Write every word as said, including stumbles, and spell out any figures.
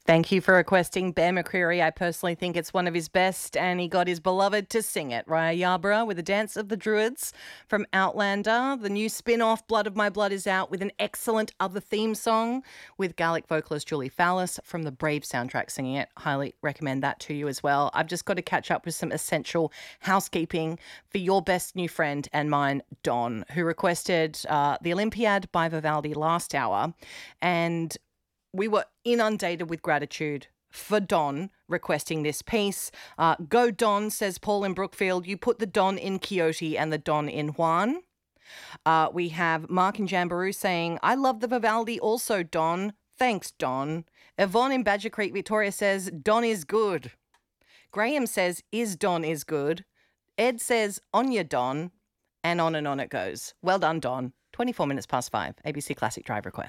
Thank you for requesting Bear McCreary. I personally think it's one of his best, and he got his beloved to sing it. Raya Yarborough with the Dance of the Druids from Outlander. The new spin-off Blood of My Blood is out with an excellent other theme song with Gaelic vocalist Julie Fallis from the Brave soundtrack singing it. Highly recommend that to you as well. I've just got to catch up with some essential housekeeping for your best new friend and mine, Don, who requested uh, the Olympiad by Vivaldi last hour, and we were inundated with gratitude for Don requesting this piece. Uh, Go Don, says Paul in Brookfield. You put the Don in Quixote and the Don in Juan. Uh, we have Mark in Jamboree saying, I love the Vivaldi also, Don. Thanks, Don. Yvonne in Badger Creek, Victoria says, Don is good. Graham says, is Don is good. Ed says, on your Don. And on and on it goes. Well done, Don. twenty-four minutes past five. A B C Classic Drive Request.